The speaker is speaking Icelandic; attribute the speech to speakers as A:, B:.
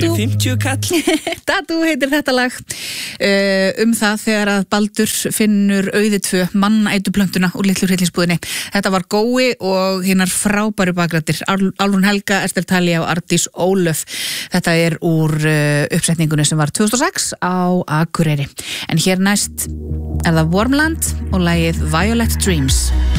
A: Tattoo
B: 50 kall
A: Tattoo heitir þetta lag það þegar að Baldur finnur auði 2 mannætuplöntuna úr litlu hryllingsbúðinni. Þetta var Gói og hinnar frábæru bakrættir Álfrún Helga, Ester Talía og Ardís Ólöf. Þetta er úr uppsetningunni sem var 2006 á Akureyri. En hér næst er það Wormland og lagið Violet Dreams.